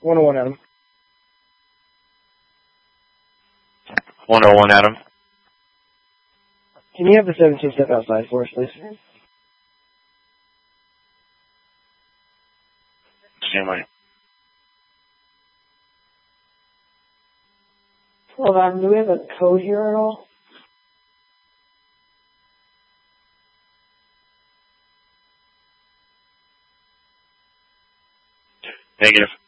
101, Adam. 101, Adam. Can you have the 17 step outside for us, please? Stand by. Hold on, do we have a code here at all? Negative.